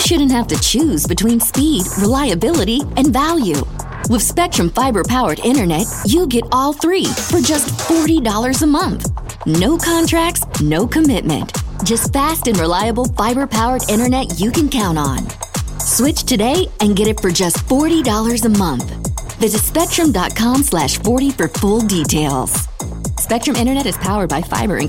shouldn't have to choose between speed, reliability, and value. With Spectrum Fiber-powered internet, you get all three for just $40 a month. No contracts, no commitment. Just fast and reliable fiber-powered internet you can count on. Switch today and get it for just $40 a month. Visit Spectrum.com/40 for full details. Spectrum Internet is powered by fiber and